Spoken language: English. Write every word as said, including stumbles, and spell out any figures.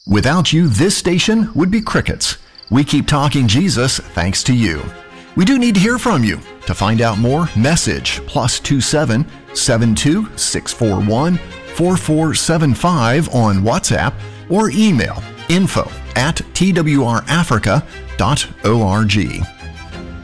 Without you, this station would be crickets. We keep talking Jesus thanks to you. We do need to hear from you. To find out more, message plus two seven seven two six four one four four seven five on WhatsApp or email info at t w r africa dot org.